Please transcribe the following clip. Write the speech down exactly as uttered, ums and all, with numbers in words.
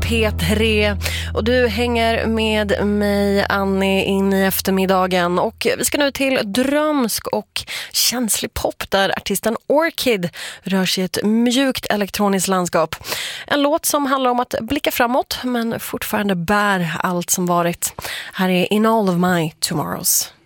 P tre och du hänger med mig, Annie, in i eftermiddagen, och vi ska nu till drömsk och känslig pop där artisten Orchid rör sig i ett mjukt elektroniskt landskap. En låt som handlar om att blicka framåt men fortfarande bär allt som varit. Här är In All of My Tomorrows.